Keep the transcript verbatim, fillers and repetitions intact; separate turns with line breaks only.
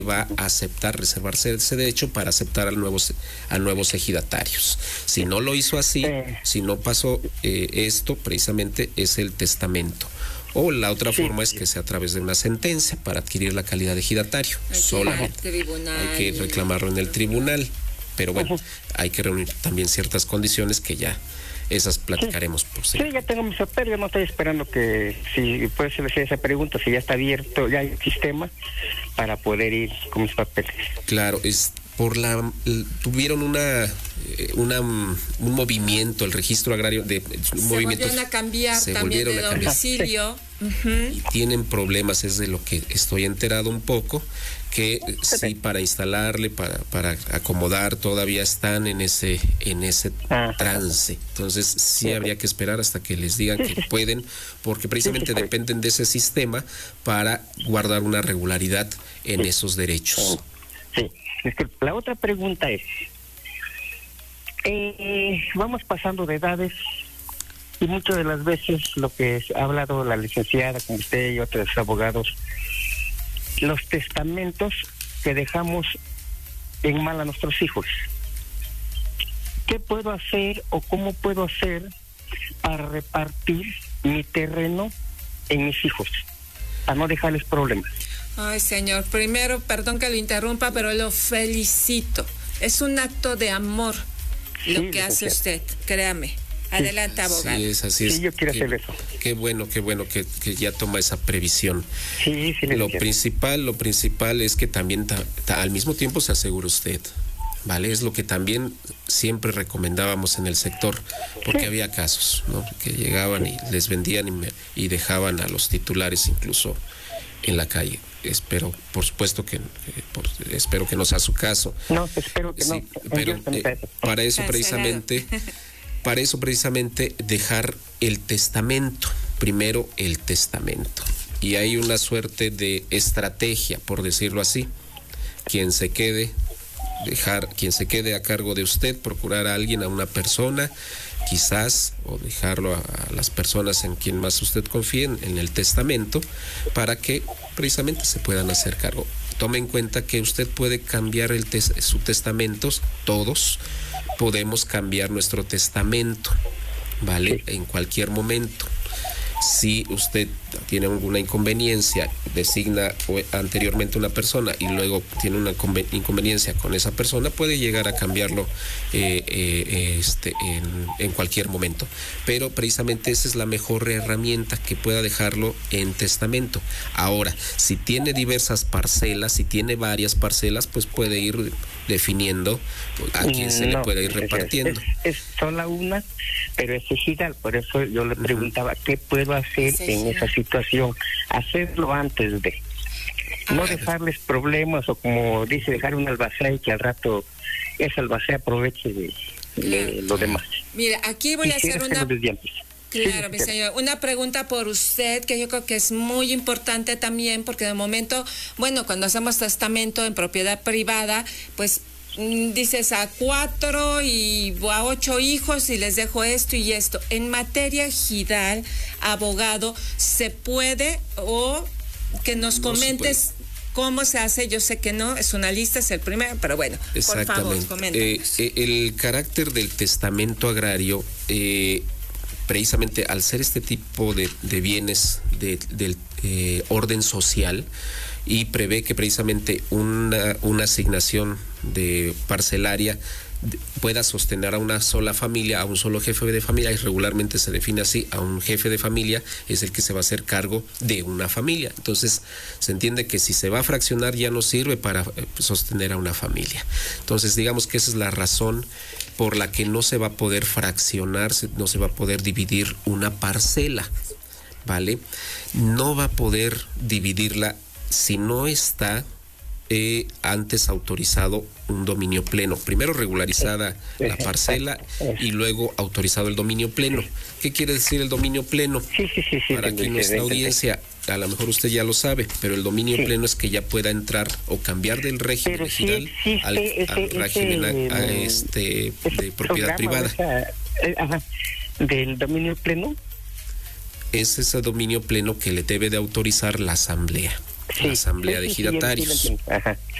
va a aceptar, reservarse ese derecho para aceptar a nuevos, a nuevos ejidatarios. Si no lo hizo así, si no pasó eh, esto, precisamente es el testamento. O la otra sí. forma es que sea a través de una sentencia para adquirir la calidad de ejidatario. Hay solamente hay que reclamarlo en el tribunal. Pero bueno, uh-huh. hay que reunir también ciertas condiciones que ya esas platicaremos.
Sí,
por
sí ya tengo mi papel, yo no estoy esperando que, si puede ser esa pregunta, si ya está abierto, ya hay un sistema para poder ir con mis papeles.
Claro, es por la tuvieron una una un movimiento, el registro agrario de un
se
movimiento
volvieron a cambiar
se
también de domicilio uh-huh.
y tienen problemas, es de lo que estoy enterado un poco, que sí, para instalarle, para para acomodar, todavía están en ese en ese ah. trance. Entonces sí, sí habría que esperar hasta que les digan que pueden, porque precisamente sí, sí, dependen de ese sistema para guardar una regularidad en sí. esos derechos.
Sí. La otra pregunta es, eh, vamos pasando de edades y muchas de las veces lo que ha hablado la licenciada con usted y otros abogados, los testamentos que dejamos en mal a nuestros hijos. ¿Qué puedo hacer o cómo puedo hacer para repartir mi terreno en mis hijos, para no dejarles problemas?
Ay, señor, primero, perdón que lo interrumpa, pero lo felicito. Es un acto de amor sí, lo que hace usted, créame. Adelante, abogado.
Sí, es así.
Sí,
es.
yo quiero
qué,
hacer eso.
Qué bueno, qué bueno que, que ya toma esa previsión.
Sí, sí.
Lo principal, lo principal es que también ta, ta, al mismo tiempo se asegura usted, ¿vale? Es lo que también siempre recomendábamos en el sector, porque sí. había casos, ¿no? Que llegaban y les vendían y, me, y dejaban a los titulares incluso en la calle. Espero, por supuesto que, que por, espero que no sea su caso.
No, espero que sí, no.
Pero eh, para eso precisamente, para eso precisamente dejar el testamento, primero el testamento. Y hay una suerte de estrategia, por decirlo así. Quien se quede, dejar, quien se quede a cargo de usted, procurar a alguien, a una persona, quizás, o dejarlo a, a las personas en quien más usted confíe en, en el testamento, para que precisamente se puedan hacer cargo. Tome en cuenta que usted puede cambiar el tes- su testamento, todos podemos cambiar nuestro testamento, ¿vale? En cualquier momento. Si usted tiene alguna inconveniencia, designa anteriormente una persona y luego tiene una inconveniencia con esa persona, puede llegar a cambiarlo eh, eh, este, en, en cualquier momento. Pero precisamente esa es la mejor herramienta, que pueda dejarlo en testamento. Ahora, si tiene diversas parcelas, si tiene varias parcelas, pues puede ir definiendo a quién se no, le puede ir repartiendo.
Es, es sola una, pero es ejidal, por eso yo le preguntaba, ¿qué puedo hacer sí, en sí. esa situación? Hacerlo antes de, no dejarles problemas, o como dice, dejar un albacea y que al rato ese albacea aproveche de, de lo demás.
Mira, aquí voy y a hacer una... Claro, mi señor. Una pregunta por usted, que yo creo que es muy importante también, porque de momento, bueno, cuando hacemos testamento en propiedad privada, pues dices a cuatro y a ocho hijos y les dejo esto y esto. En materia ejidal, abogado, ¿se puede, o que nos no comentes cómo se hace? Yo sé que no, es una lista, es el primero, pero bueno, por favor, coméntanos.
Eh, el carácter del testamento agrario, eh, precisamente al ser este tipo de, de bienes de, del eh, orden social, y prevé que precisamente una, una asignación de parcelaria pueda sostener a una sola familia, a un solo jefe de familia, y regularmente se define así: a un jefe de familia es el que se va a hacer cargo de una familia. Entonces se entiende que si se va a fraccionar ya no sirve para sostener a una familia. Entonces digamos que esa es la razón por la que no se va a poder fraccionar, no se va a poder dividir una parcela, ¿vale? No va a poder dividirla si no está eh, antes autorizado un dominio pleno. Primero regularizada la parcela y luego autorizado el dominio pleno. ¿Qué quiere decir el dominio pleno?
Sí, sí, sí, sí,
Para que nuestra audiencia, a lo mejor usted ya lo sabe, pero el dominio sí. pleno es que ya pueda entrar o cambiar del régimen ejidal sí al, ese, al régimen ese, a, a este de propiedad privada.
Esa, eh, ajá, del dominio pleno.
Es ese dominio pleno que le debe de autorizar la asamblea. sí, la asamblea sí, de ejidatarios.
Sí, sí, sí,